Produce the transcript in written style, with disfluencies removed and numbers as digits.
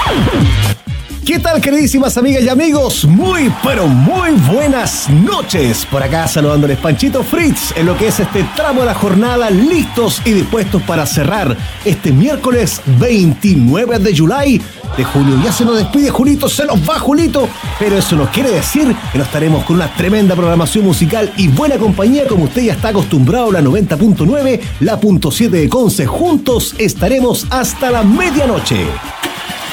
¿Qué tal, queridísimas amigas y amigos? Muy, pero muy buenas noches. Por acá saludándoles Panchito Fritz en lo que es este tramo de la jornada, listos y dispuestos para cerrar este miércoles 29 de julio. Ya se nos despide Julito, se nos va Julito, pero eso no quiere decir que no estaremos con una tremenda programación musical y buena compañía como usted ya está acostumbrado, la 90.9, la .7 de Conce. Juntos estaremos hasta la medianoche.